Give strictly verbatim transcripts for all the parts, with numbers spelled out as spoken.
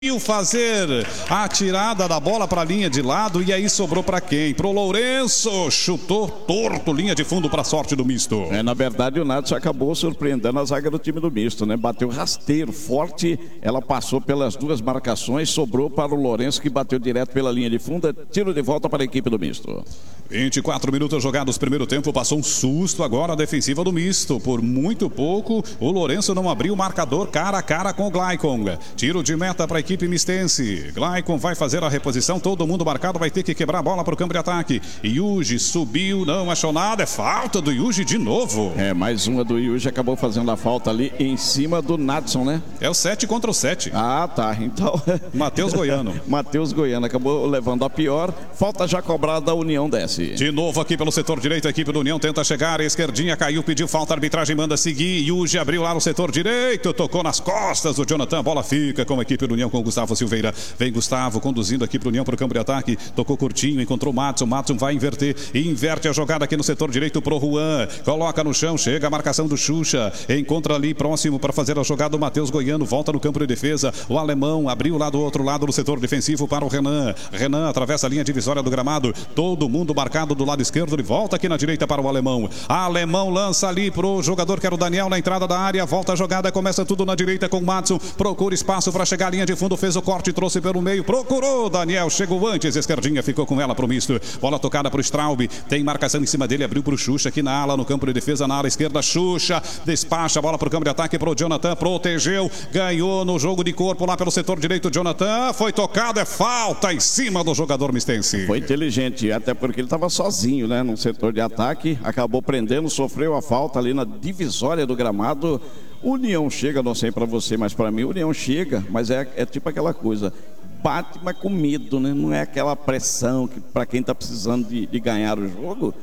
fazer a tirada da bola para a linha de lado e aí sobrou para quem? Pro Lourenço, chutou torto, linha de fundo para a sorte do misto. É, na verdade o Nadson acabou surpreendendo a zaga do time do misto, né? Bateu rasteiro, forte, ela passou pelas duas marcações, sobrou para o Lourenço que bateu direto pela linha de fundo, tiro de volta para a equipe do misto. vinte e quatro minutos jogados, primeiro tempo, passou um susto agora a defensiva do misto, por muito pouco o Lourenço não abriu o marcador cara a cara com o Glaicon. Tiro de meta para a equipe mistense. Glaicon vai fazer a reposição, todo mundo marcado, vai ter que quebrar a bola para o campo de ataque. Yuji subiu, não achou nada, é falta do Yuji de novo. É, mais uma do Yuji, acabou fazendo a falta ali em cima do Nadson, né? É o sete contra o sete. Ah, tá, então... Matheus Goiano. Matheus Goiano acabou levando a pior, falta já cobrada da União desce. De novo aqui pelo setor direito, a equipe do União tenta chegar, a esquerdinha caiu, pediu falta, a arbitragem manda seguir, Yuji abriu lá no setor direito, tocou nas costas do Jonathan, a bola fica com a equipe do União com o Gustavo Silveira, vem Gustavo conduzindo aqui para o União para o campo de ataque, tocou curtinho, encontrou o Matson, Matson vai inverter, inverte a jogada aqui no setor direito pro Juan, coloca no chão, chega a marcação do Xuxa, encontra ali próximo para fazer a jogada o Matheus Goiano, volta no campo de defesa, o alemão abriu lá do outro lado no setor defensivo para o Renan, Renan atravessa a linha divisória do gramado, todo mundo marcado do lado esquerdo, ele volta aqui na direita para o alemão, alemão lança ali pro jogador que era o Daniel na entrada da área, volta a jogada, começa tudo na direita com o Matson, procura espaço para chegar à linha de fundo, fez o corte, trouxe pelo meio, procurou, Daniel chegou antes, esquerdinha ficou com ela pro misto, bola tocada pro Straub, tem marcação em cima dele, abriu pro Xuxa aqui na ala, no campo de defesa, na ala esquerda, Xuxa, despacha a bola pro campo de ataque pro Jonathan, protegeu, ganhou no jogo de corpo lá pelo setor direito, Jonathan, foi tocado, é falta em cima do jogador mistense. Foi inteligente, até porque ele estava sozinho, né, no setor de ataque, acabou prendendo, sofreu a falta ali na divisória do gramado. União chega, não sei para você, mas para mim União chega, mas é, é tipo aquela coisa, bate, mas com medo, né? Não é aquela pressão que para quem está precisando de, de ganhar o jogo.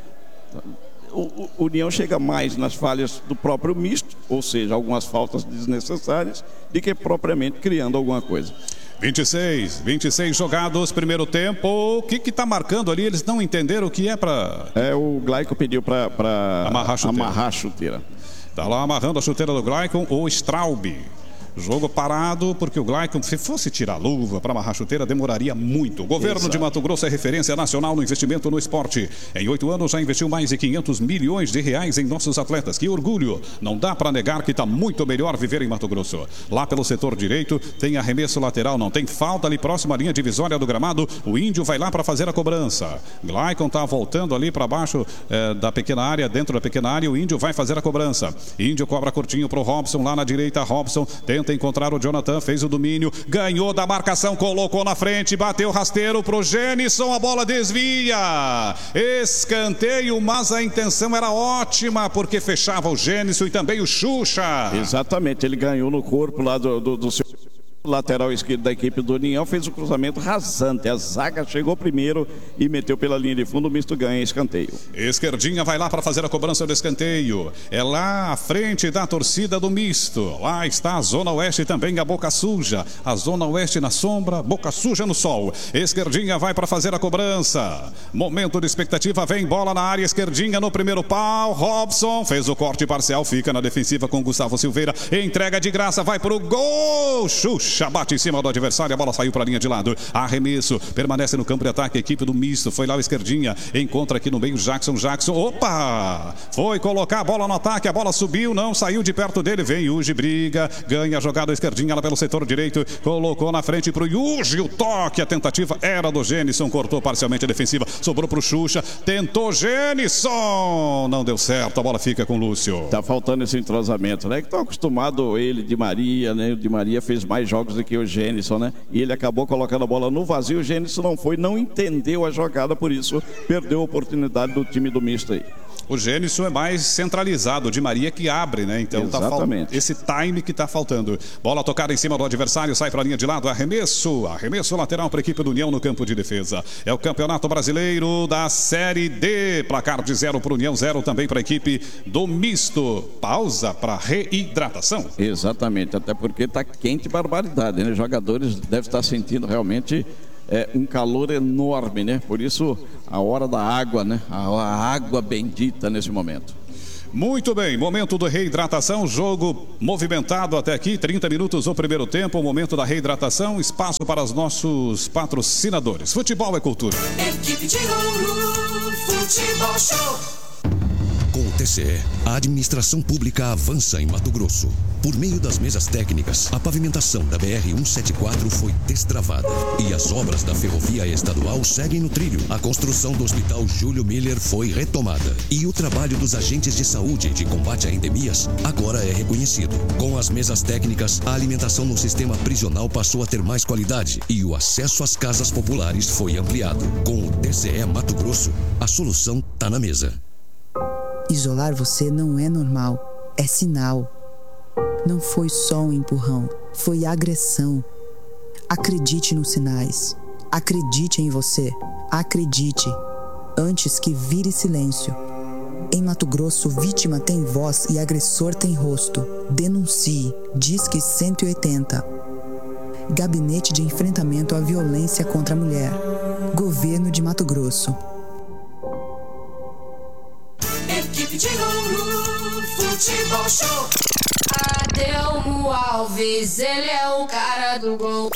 O, o União chega mais nas falhas do próprio misto, ou seja, algumas faltas desnecessárias, do que propriamente criando alguma coisa. vinte e seis, vinte e seis jogados, primeiro tempo. O que que tá marcando ali? Eles não entenderam o que é para... É, o Glaicon pediu para amarrar a chuteira. Amarrar a chuteira. Tá lá amarrando a chuteira do Glaicon, o Straub. Jogo parado, porque o Glaicon, se fosse tirar a luva para amarrar a chuteira, demoraria muito. O governo Exato. de Mato Grosso é referência nacional no investimento no esporte. Em oito anos já investiu mais de quinhentos milhões de reais em nossos atletas. Que orgulho! Não dá para negar que está muito melhor viver em Mato Grosso. Lá pelo setor direito, tem arremesso lateral, não tem falta ali próximo à linha divisória do gramado. O Índio vai lá para fazer a cobrança. Glaicon está voltando ali para baixo eh, da pequena área, dentro da pequena área. O Índio vai fazer a cobrança. Índio cobra curtinho para o Robson, lá na direita. Robson tenta encontrar o Jonathan, fez o domínio, ganhou da marcação, colocou na frente, bateu rasteiro pro Gênison, a bola desvia, escanteio, mas a intenção era ótima, porque fechava o Gênison e também o Xuxa. Exatamente, ele ganhou no corpo lá do, do, do seu lateral esquerdo da equipe do União, fez o cruzamento rasante, a zaga chegou primeiro e meteu pela linha de fundo, o misto ganha escanteio. Esquerdinha vai lá para fazer a cobrança do escanteio, é lá à frente da torcida do misto, lá está a zona oeste também, a Boca Suja, a zona oeste na sombra, Boca Suja no sol. Esquerdinha vai para fazer a cobrança, momento de expectativa, vem bola na área, esquerdinha no primeiro pau, Robson fez o corte parcial, fica na defensiva com Gustavo Silveira, entrega de graça, vai pro gol, Xuxa bate em cima do adversário, a bola saiu para a linha de lado, arremesso, permanece no campo de ataque, a equipe do misto, foi lá o esquerdinha, encontra aqui no meio Jackson, Jackson, opa, foi colocar a bola no ataque, a bola subiu, não saiu de perto dele, vem Yuji, briga, ganha a jogada esquerdinha lá pelo setor direito, colocou na frente pro Yuji, o toque, a tentativa era do Gênison, cortou parcialmente a defensiva, sobrou pro Xuxa, tentou Gênison, não deu certo, a bola fica com o Lúcio. Tá faltando esse entrosamento, né, que estão acostumados ele, de Maria, né, o de Maria fez mais jogos do que o Gênison, né? E ele acabou colocando a bola no vazio, o Gênison não foi, não entendeu a jogada, por isso perdeu a oportunidade do time do misto aí. O Gênison é mais centralizado, de Maria que abre, né? Então Exatamente. Tá esse time que tá faltando. Bola tocada em cima do adversário, sai para a linha de lado, arremesso, arremesso lateral para a equipe do União no campo de defesa. É o Campeonato Brasileiro da Série D, placar de zero para o União, zero também para a equipe do misto. Pausa para reidratação. Exatamente, até porque tá quente barbaridade, né? Os jogadores devem estar sentindo realmente é, um calor enorme, né? Por isso a hora da água, né? A, a água bendita nesse momento. Muito bem, momento da reidratação, jogo movimentado até aqui, trinta minutos no primeiro tempo, momento da reidratação, espaço para os nossos patrocinadores. Futebol é cultura. Equipe de ouro, Futebol Show. Com o T C E, a administração pública avança em Mato Grosso. Por meio das mesas técnicas, a pavimentação da B R cento e setenta e quatro foi destravada e as obras da ferrovia estadual seguem no trilho. A construção do Hospital Júlio Miller foi retomada e o trabalho dos agentes de saúde de combate a endemias agora é reconhecido. Com as mesas técnicas, a alimentação no sistema prisional passou a ter mais qualidade e o acesso às casas populares foi ampliado. Com o T C E Mato Grosso, a solução está na mesa. Isolar você não é normal, é sinal. Não foi só um empurrão, foi agressão. Acredite nos sinais. Acredite em você. Acredite, antes que vire silêncio. Em Mato Grosso, vítima tem voz e agressor tem rosto. Denuncie. Disque cento e oitenta. Gabinete de Enfrentamento à Violência contra a Mulher. Governo de Mato Grosso. Equipe de ouro, Futebol Show. Adelmo Alves, ele é o cara do gol.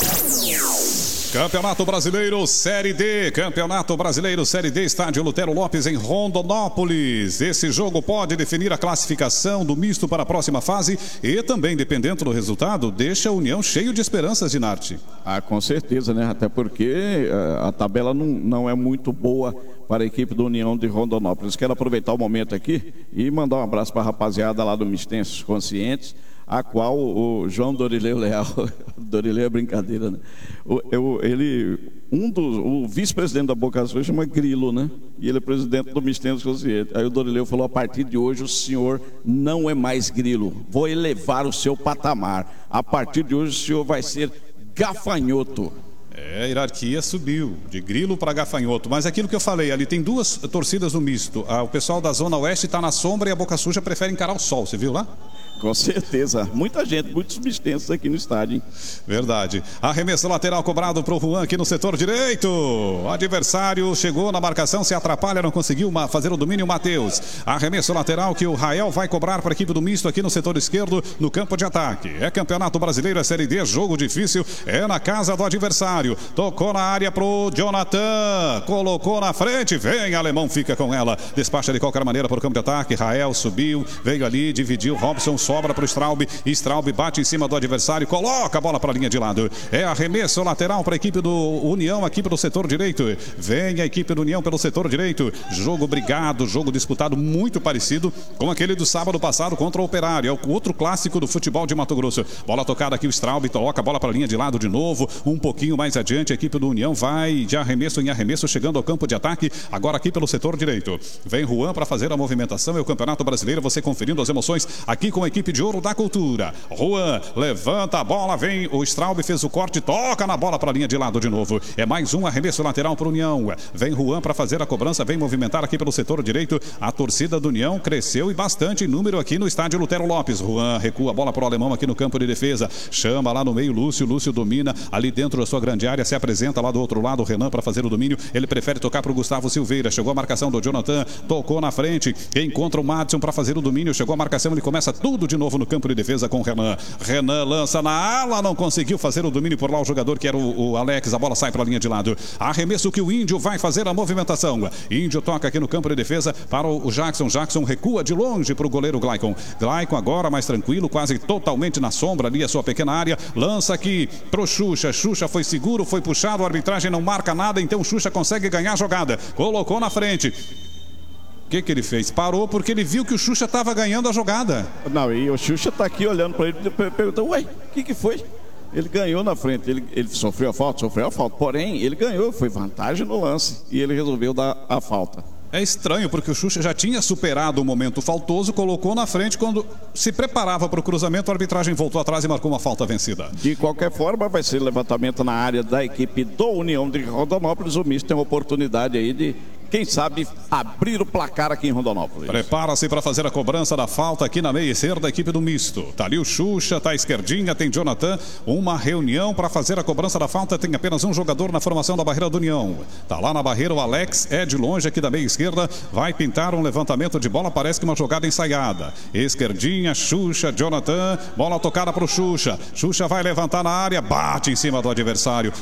Campeonato Brasileiro Série D, Campeonato Brasileiro Série D, estádio Lutero Lopes em Rondonópolis. Esse jogo pode definir a classificação do misto para a próxima fase e também, dependendo do resultado, deixa a União cheio de esperanças, Dinarte. Ah, com certeza, né? Até porque a, a tabela não, não é muito boa para a equipe do União de Rondonópolis. Quero aproveitar o momento aqui e mandar um abraço para a rapaziada lá do Mistenses Conscientes, a qual o João Dorileu Leal, Dorileu é brincadeira, né? O, eu, ele, um dos, o vice-presidente da Boca Sul chama Grilo, né? E ele é presidente do Mistenses Conscientes. Aí o Dorileu falou: a partir de hoje o senhor não é mais Grilo, vou elevar o seu patamar. A partir de hoje o senhor vai ser gafanhoto. É, a hierarquia subiu, de Grilo para gafanhoto. Mas aquilo que eu falei, ali tem duas torcidas no misto. Ah, o pessoal da Zona Oeste está na sombra e a Boca Suja prefere encarar o sol, você viu lá? Com certeza, muita gente, muitos mistenses aqui no estádio, hein? Verdade. Arremesso lateral cobrado para o Juan aqui no setor direito. O adversário chegou na marcação, se atrapalha, não conseguiu fazer o domínio, Matheus. Arremesso lateral que o Rael vai cobrar para a equipe do misto aqui no setor esquerdo, no campo de ataque. É Campeonato Brasileiro, é Série D, jogo difícil, é na casa do adversário. Tocou na área pro Jonathan, colocou na frente, vem, alemão, fica com ela. Despacha de qualquer maneira para o campo de ataque. Rael subiu, veio ali, dividiu, Robson sobra para o Straub, Straub bate em cima do adversário, coloca a bola para a linha de lado. É arremesso lateral para a equipe do União, aqui pelo setor direito. Vem a equipe do União pelo setor direito. Jogo brigado, jogo disputado, muito parecido com aquele do sábado passado contra o Operário. É o outro clássico do futebol de Mato Grosso. Bola tocada aqui, o Straub coloca a bola para a linha de lado de novo. Um pouquinho mais adiante, a equipe do União vai de arremesso em arremesso, chegando ao campo de ataque, agora aqui pelo setor direito. Vem Juan para fazer a movimentação. É o Campeonato Brasileiro, você conferindo as emoções aqui com a equipe de ouro da cultura. Juan levanta a bola, vem o Straub, fez o corte, toca na bola para a linha de lado de novo. É mais um arremesso lateral para o União. Vem Juan para fazer a cobrança, vem movimentar aqui pelo setor direito. A torcida do União cresceu e bastante em número aqui no estádio Lutero Lopes. Juan recua a bola para o alemão aqui no campo de defesa. Chama lá no meio Lúcio, Lúcio domina ali dentro da sua grande área, se apresenta lá do outro lado o Renan para fazer o domínio. Ele prefere tocar para o Gustavo Silveira. Chegou a marcação do Jonathan, tocou na frente, encontra o Madison para fazer o domínio. Chegou a marcação, ele começa tudo de novo no campo de defesa com o Renan. Renan lança na ala, não conseguiu fazer o domínio por lá o jogador que era o, o Alex. A bola sai para a linha de lado. Arremesso que o Índio vai fazer a movimentação. Índio toca aqui no campo de defesa para o Jackson. Jackson recua de longe para o goleiro Glaicon. Glaicon agora mais tranquilo, quase totalmente na sombra ali a sua pequena área. Lança aqui pro Xuxa. Xuxa foi seguro, foi puxado, a arbitragem não marca nada, então o Xuxa consegue ganhar a jogada. Colocou na frente. O que que ele fez? Parou porque ele viu que o Xuxa estava ganhando a jogada. Não, e o Xuxa está aqui olhando para ele e perguntou: ué, o que que foi? Ele ganhou na frente, ele, ele sofreu a falta, sofreu a falta, porém ele ganhou, foi vantagem no lance e ele resolveu dar a falta. É estranho porque o Xuxa já tinha superado o momento faltoso, colocou na frente, quando se preparava para o cruzamento, a arbitragem voltou atrás e marcou uma falta vencida. De qualquer forma, vai ser levantamento na área da equipe do União de Rondonópolis. O misto tem uma oportunidade aí de quem sabe, abrir o placar aqui em Rondonópolis. Prepara-se para fazer a cobrança da falta aqui na meia esquerda da equipe do misto. Tá ali o Xuxa, tá a esquerdinha, tem Jonathan. Uma reunião para fazer a cobrança da falta. Tem apenas um jogador na formação da barreira do União. Tá lá na barreira o Alex, é de longe aqui da meia esquerda. Vai pintar um levantamento de bola, parece que uma jogada ensaiada. Esquerdinha, Xuxa, Jonathan. Bola tocada para o Xuxa. Xuxa vai levantar na área, bate em cima do adversário.